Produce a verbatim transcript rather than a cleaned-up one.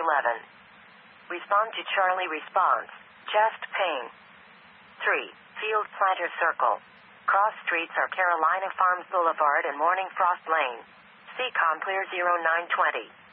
eleven. Respond to Charlie response. Chest pain. three. Field Planter Circle. Cross streets are Carolina Farms Boulevard and Morning Frost Lane. C COM Clear zero nine twenty.